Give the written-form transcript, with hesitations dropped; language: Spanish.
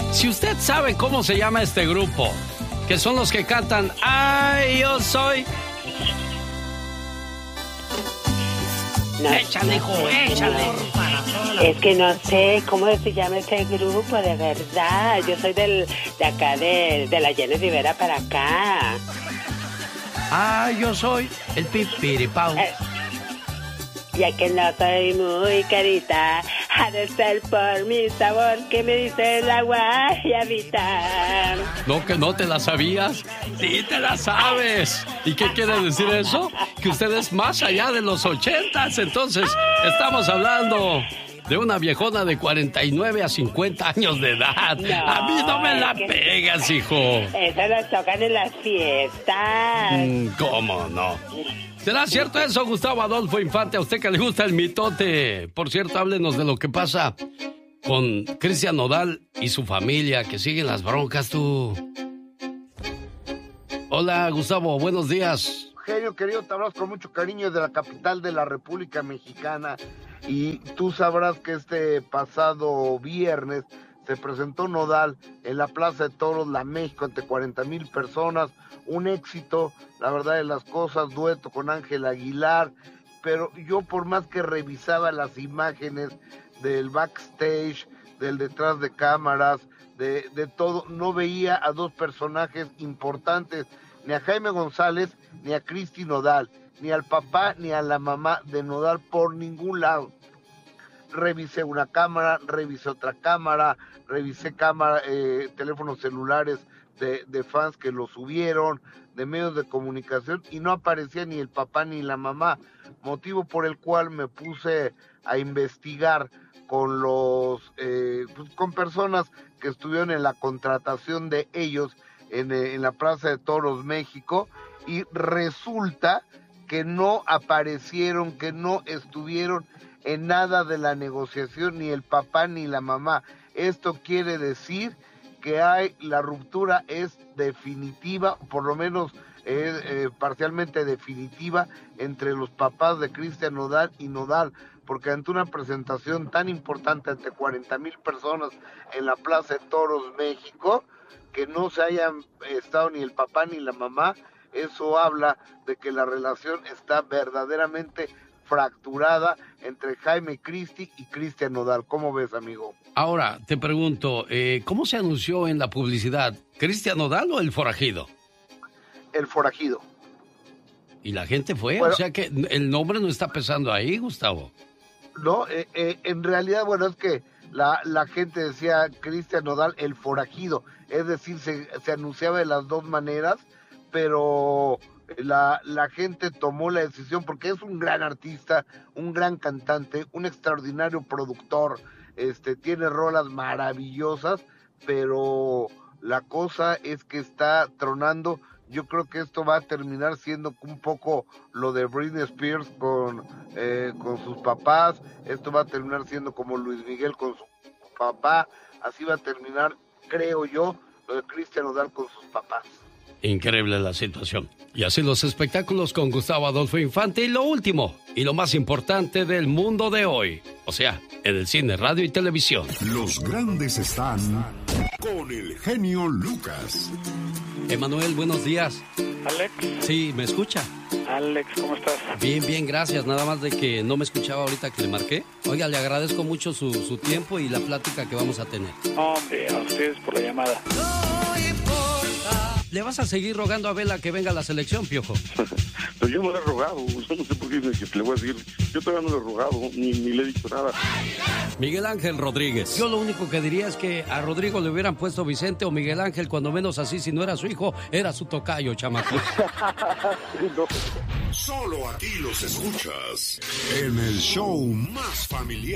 Si usted sabe cómo se llama este grupo, que son los que cantan Ay, yo soy. No, échale, hijo, échale. Es que no sé cómo se llama este grupo, de verdad. Yo soy de acá, de la Jenny Rivera para acá. Ay, yo soy el Pipiripau. Ya que no soy muy carita, ha de ser por mi sabor que me dice la guayabita. ¿No que no te la sabías? Sí te la sabes. ¿Y qué quiere decir eso? Que usted es más allá de los 80s. Entonces, estamos hablando de una viejona de 49 a 50 años de edad. No, a mí no me la pegas, hijo. Eso lo tocan en las fiestas. ¿Cómo no? ¿Será cierto eso, Gustavo Adolfo Infante? A usted que le gusta el mitote. Por cierto, háblenos de lo que pasa con Cristian Nodal y su familia, que siguen las broncas, tú. Hola, Gustavo, buenos días. Genio, querido, te hablamos con mucho cariño de la capital de la República Mexicana. Y tú sabrás que este pasado viernes se presentó Nodal en la Plaza de Toros, La México, ante 40,000 personas. Un éxito, la verdad de las cosas, dueto con Ángel Aguilar. Pero yo, por más que revisaba las imágenes del backstage, del detrás de cámaras, de todo, no veía a dos personajes importantes, ni a Jaime González, ni a Cristi Nodal, ni al papá, ni a la mamá de Nodal por ningún lado. Revisé una cámara, revisé otra cámara, revisé teléfonos celulares de fans que lo subieron, de medios de comunicación, y no aparecía ni el papá ni la mamá, motivo por el cual me puse a investigar con con personas que estuvieron en la contratación de ellos en la Plaza de Toros México, y resulta que no aparecieron, que no estuvieron en nada de la negociación, ni el papá ni la mamá. Esto quiere decir que la ruptura es definitiva, por lo menos parcialmente definitiva, entre los papás de Cristian Nodal y Nodal, porque ante una presentación tan importante ante 40,000 personas en la Plaza de Toros México, que no se hayan estado ni el papá ni la mamá, eso habla de que la relación está verdaderamente fracturada entre Jaime Cristi y Cristian Nodal. ¿Cómo ves, amigo? Ahora, te pregunto, ¿cómo se anunció en la publicidad? ¿Cristian Nodal o el forajido? El forajido. ¿Y la gente fue? Bueno, o sea que el nombre no está pesando ahí, Gustavo. No, en realidad, bueno, es que la gente decía Cristian Nodal, el forajido. Es decir, se anunciaba de las dos maneras, pero la gente tomó la decisión porque es un gran artista, un gran cantante, un extraordinario productor, tiene rolas maravillosas, pero la cosa es que está tronando. Yo creo que esto va a terminar siendo un poco lo de Britney Spears con sus papás. Esto va a terminar siendo como Luis Miguel con su papá. Así va a terminar, creo yo, lo de Cristian Nodal con sus papás. Increíble la situación. Y así los espectáculos con Gustavo Adolfo Infante. Y lo último, y lo más importante del mundo de hoy. O sea, en el cine, radio y televisión. Los grandes están con el genio Lucas. Emanuel, buenos días. Alex. Sí, ¿me escucha? Alex, ¿cómo estás? Bien, gracias. Nada más de que no me escuchaba ahorita que le marqué. Oiga, le agradezco mucho su tiempo y la plática que vamos a tener. Hombre, a ustedes por la llamada. No importa. ¿Le vas a seguir rogando a Vela que venga a la selección, Piojo? Pero yo no le he rogado, no sé por qué le voy a decir. Yo todavía no le he rogado, ni le he dicho nada. Miguel Ángel Rodríguez. Yo lo único que diría es que a Rodrigo le hubieran puesto Vicente o Miguel Ángel, cuando menos así, si no era su hijo, era su tocayo, chamaco. No. Solo aquí los escuchas en el show más familiar.